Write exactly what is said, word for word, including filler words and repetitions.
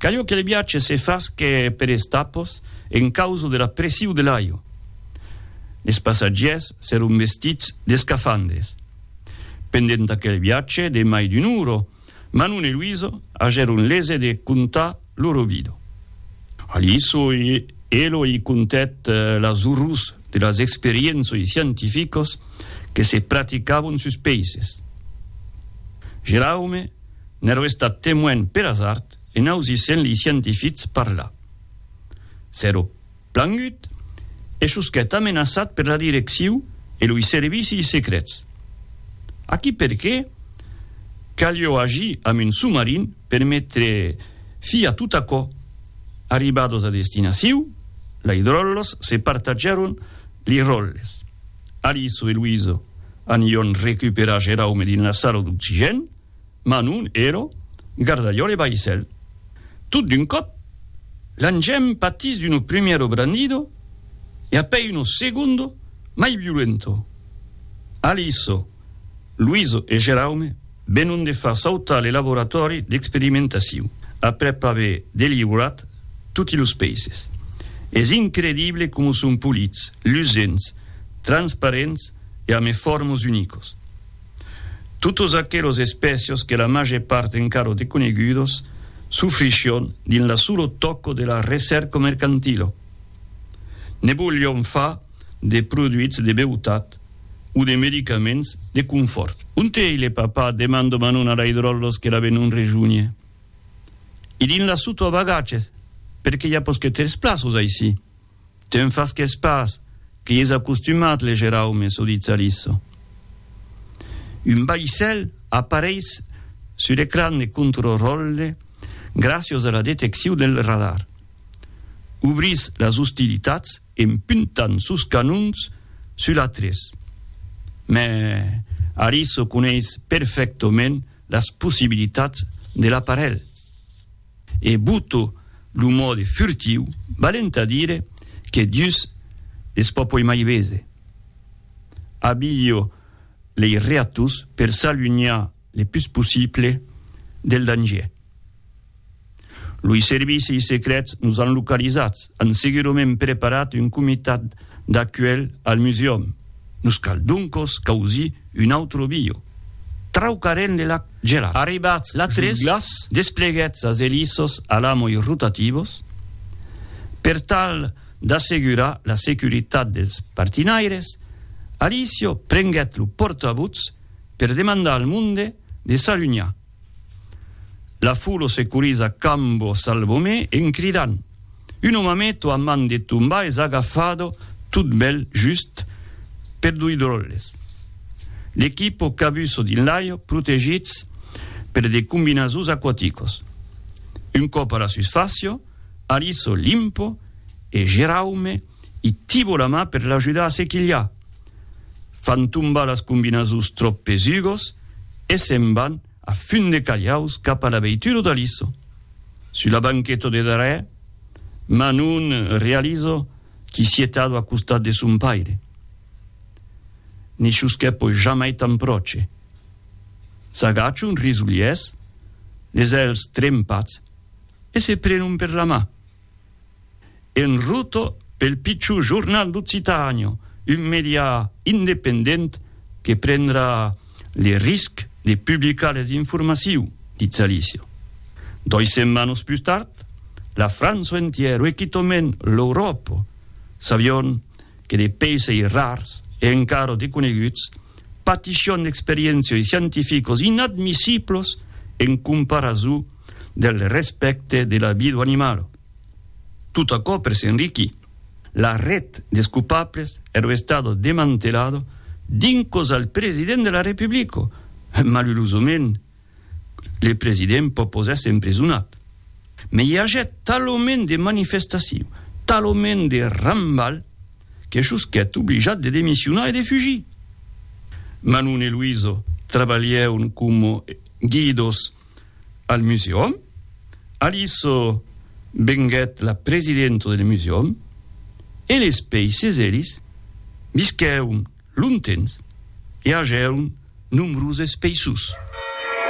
Caglio che le viace se fas che per estapos en causa della pressione dell'aio. Les passagiers serun vestits de scafandres. Pendent aquel viace de mai d'un uro, Manon e Luiso agerun lese de contar loro vido. Aliso e elo i contet uh, las urrus de las experienzias científicos que se praticavan sus países. Jeraume n'ero estat temoin per hasard en ausissent li scientifics parlar. S'ero plangut e susquet amenaçat per la direcció e lui servicis secrets. Aquí perché caglio agir amb un submarin per mettere fi a tot aquò. Arribados a destinació, la hidrollos se partageron li rolles. Aliso e Luiso anion recuperar Jeraume din la sala d'oxigen, Manon ero gardaiò le baissel. Tot d'un cop, l'angem patis d'un primero brandido e appei uno secondo mai violento. Aliso, Luiso e Jeraume venun de far sautar le laboratori d'experimentació, aprep haver deliberat tutti los países. És incredible como son pulits, lucents, transparents e amb formos unicos. Tutos aquellos especios que la maggior parte encara desconegudos sufriscion din la solo tocco de la recerca mercantilo. Ne voglion fa de produits de beutat o de medicaments de confort. Un teile papà demando Manon a la hidrollos che la venun regiunie. I din la suto a bagaces, perché ja pos que ters plaços aici. Ten fas que spas, que és acostumat le Jeraume, so dit Aliso. Un baissel apareix sur l'écran de contrôle gràcies a la detecció del radar. Obrís les hostilitats empuntant sus canons sur la tres. Mais Aliso coneix perfectament les possibilitats de l'aparell. E buto l'humor furtiu, valent a dire che Dius es popoi mai vese. Abio les reatus per s'allunjar le plus possible del danger. Lui servicis secrets nos han localitzats, han segurament preparat un comitat d'actuel al museum. Nos cal duncos causi un altro bio. Traucaren de la gelat. Arribats la tres, despleguets as elisos alamoi rotativos, per tal d'assegurar la securitat dels partinaires, Alicio prenguet lo portabuts per demandar al munde de s'allunjar. La fulo securisa cambo salvome en cridant. Un omametto a man de tumba es agafado tut bel just per due drolles. L'equipo cabuso din l'aio protegits per de combinasus aquaticos. Un cop a la susfacio, Aliso limpo e Jeraume i tivo la mà per l'ajudar a sequillar. Fan tumbar las combinasus trop pesugos e se'n van a fun de callaus cap a la veitura d'Aliso. Sulla banqueta de darrere, Manon realizo chi sietado a costat de son paire. Ne chusque poi jamais tan proce. S'agacciun risulies, les els trempats, e se prenun per la mà. En ruto pel picciu giornal d'Occitània, un media independent che prendrà le risc de publicar les informacions, dit Alicio. Doi setmanes più tard, la França entiera e quitoment l'Europa sabion que de paesi rars e encara desconeguts patiscion d'experiències científicos inadmissibles en comparació del respecte de la vida animal. Tutto a per s'enriquir. La red de culpables era stato desmantellado dincos al presidente de la Repubblica. Malheureusament, le president pot posar-se empresonat. Mais hi ha talment de manifestació, talment de rambal, que jusqu'est obligat de demissionar e de fugir. Manon e Luiso treballaven com guidos al museum. Aliso venguet la presidenta del museum e les païses elis visqueun lontens e ageron nombrosos països.